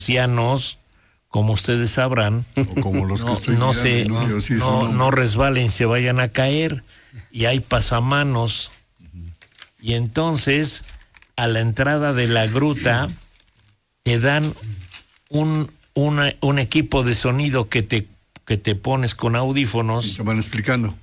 ancianos, como ustedes sabrán, o como los que estoy no resbalen, se vayan a caer, y hay pasamanos. Y entonces, a la entrada de la gruta, te dan un equipo de sonido que te pones con audífonos. Y te van explicando.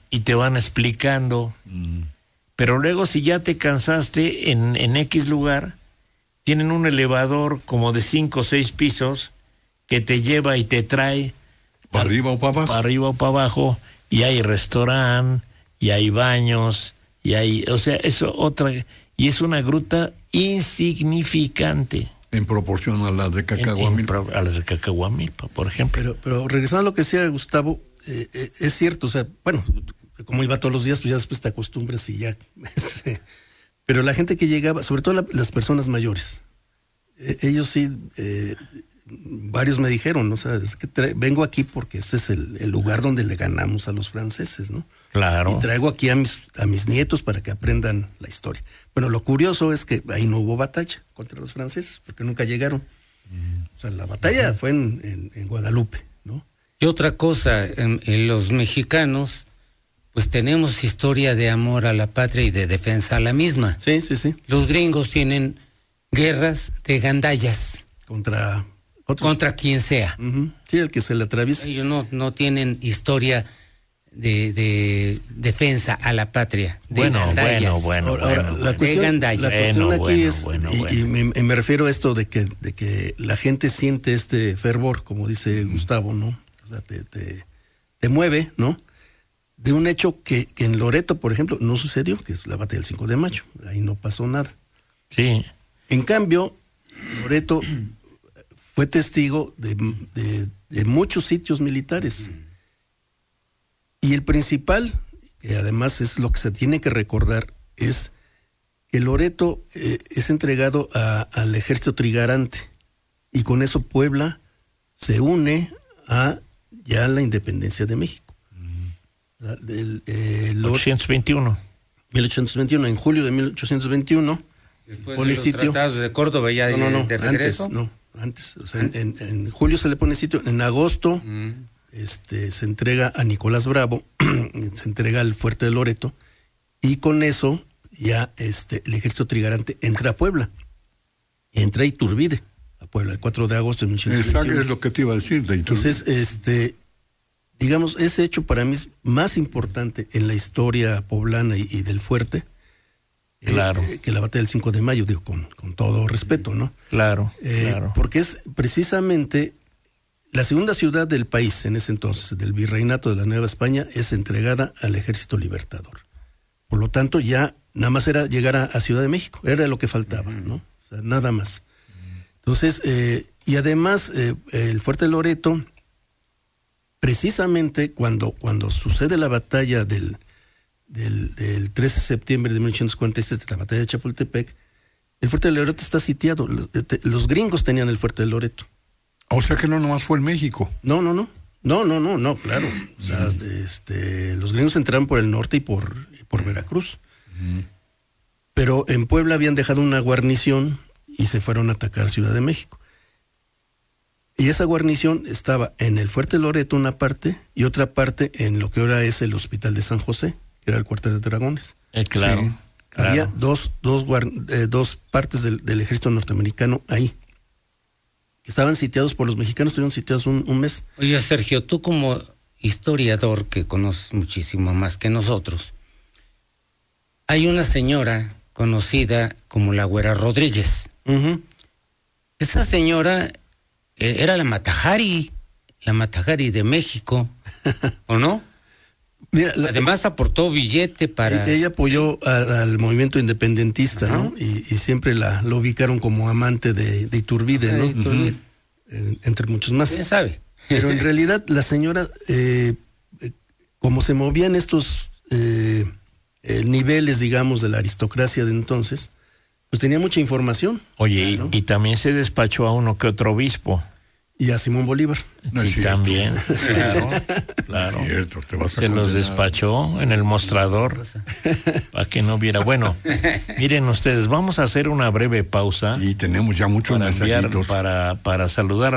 Pero luego, si ya te cansaste en X lugar, tienen un elevador como de 5 o 6 pisos que te lleva y te trae para arriba o para abajo. Para arriba o para abajo, y hay restaurante, y hay baños, y hay, o sea, eso otra, y es una gruta insignificante. En proporción a las de Cacahuamilpa. A las de Cacahuamilpa, por ejemplo. Pero regresando a lo que decía Gustavo, es cierto, o sea, bueno, como iba todos los días, pues ya después te acostumbras y ya. Pero la gente que llegaba, sobre todo las personas mayores, ellos sí, varios me dijeron, ¿no? O sea, es que vengo aquí porque este es el lugar donde le ganamos a los franceses, ¿no? Claro. Y traigo aquí a mis nietos para que aprendan la historia. Bueno, lo curioso es que ahí no hubo batalla contra los franceses, porque nunca llegaron. O sea, la batalla fue en Guadalupe, ¿no? Y otra cosa, en los mexicanos, pues tenemos historia de amor a la patria y de defensa a la misma. Sí. Los gringos tienen guerras de gandallas. Contra quien sea. Uh-huh. Sí, el que se le atraviesa. Ellos no tienen historia de defensa a la patria. Bueno. La cuestión aquí es, y me refiero a esto de que la gente siente este fervor, como dice Gustavo, ¿no? O sea, te mueve, ¿no? De un hecho que en Loreto, por ejemplo, no sucedió, que es la batalla del 5 de mayo. Ahí no pasó nada. Sí. En cambio, Loreto fue testigo de muchos sitios militares. Y el principal, que además es lo que se tiene que recordar, es que Loreto es entregado al ejército trigarante. Y con eso Puebla se une a ya la independencia de México. 1821. En julio de 1821. Después pone de los sitio. Tratados de Córdoba ya de regreso. Antes. O sea, en julio se le pone sitio. En agosto se entrega a Nicolás Bravo, se entrega al fuerte de Loreto, y con eso ya el ejército trigarante entra a Puebla. Entra a Iturbide a Puebla, el 4 de agosto de 1821. Exacto, es lo que te iba a decir de Iturbide. Entonces, digamos, ese hecho para mí es más importante en la historia poblana y del fuerte. Claro. Que la batalla del 5 de mayo, digo, con todo respeto, ¿no? Claro. Porque es precisamente la segunda ciudad del país en ese entonces, del virreinato de la Nueva España, es entregada al Ejército Libertador. Por lo tanto, ya nada más era llegar a Ciudad de México, era lo que faltaba, ¿no? O sea, nada más. Entonces, y además, el fuerte de Loreto, precisamente cuando sucede la batalla del 13 de septiembre de 1847, la batalla de Chapultepec, el fuerte de Loreto está sitiado. Los gringos tenían el fuerte de Loreto. O sea que no nomás fue en México. No, claro. O sea, los gringos entraron por el norte y por Veracruz. Pero en Puebla habían dejado una guarnición y se fueron a atacar Ciudad de México. Y esa guarnición estaba en el fuerte de Loreto una parte y otra parte en lo que ahora es el Hospital de San José, que era el cuartel de dragones. Claro. Sí. Claro. Había dos partes del ejército norteamericano ahí. Estaban sitiados por los mexicanos, estuvieron sitiados un mes. Oye, Sergio, tú como historiador que conoces muchísimo más que nosotros, hay una señora conocida como la Güera Rodríguez. Uh-huh. Esa señora era la Matajari de México, ¿o no? Mira, además aportó billete para... Ella apoyó al movimiento independentista, ajá, ¿no? Y siempre la ubicaron como amante de Iturbide, ¿no? Iturbide. Entre muchos más. ¿Quién sabe? Pero en realidad la señora, como se movían estos niveles, digamos, de la aristocracia de entonces, pues tenía mucha información. Oye, ¿no? y también se despachó a uno que otro obispo. Y a Simón Bolívar. No es Sí, cierto. también, claro, claro. Es cierto, te vas a Se los condenar. despachó en el mostrador para que no viera. Bueno, miren ustedes, vamos a hacer una breve pausa Y tenemos ya muchos para enviar, mensajitos. para saludar a